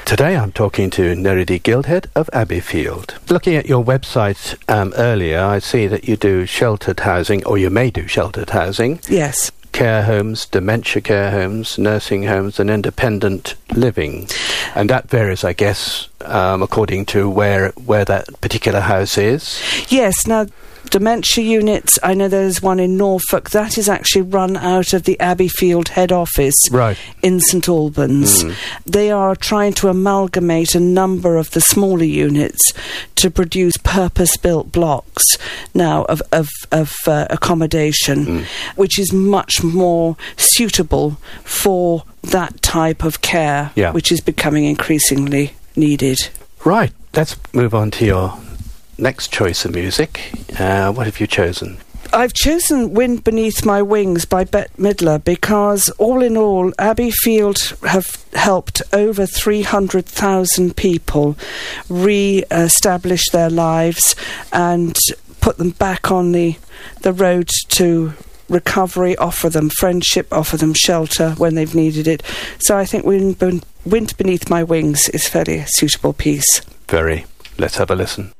Today I'm talking to Neridi Guildhead of Abbeyfield. Looking at your website earlier, I see that you do sheltered housing, or you may do sheltered housing. Yes. Care homes, dementia care homes, nursing homes and independent living. And that varies, I guess, according to where that particular house is. Yes. Now, dementia units, I know there's one in Norfolk. That is actually run out of the Abbeyfield head office in St Albans. They are trying to amalgamate a number of the smaller units to produce purpose-built blocks now of accommodation, which is much more suitable for that type of care, which is becoming increasingly needed. Right. Let's move on to your next choice of music. What have you chosen? I've chosen Wind Beneath My Wings by Bette Midler because, all in all, Abbeyfield have helped over 300,000 people re-establish their lives and put them back on the road to recovery, offer them friendship, offer them shelter when they've needed it. So I think Wind Beneath My Wings is a fairly suitable piece. Very. Let's have a listen.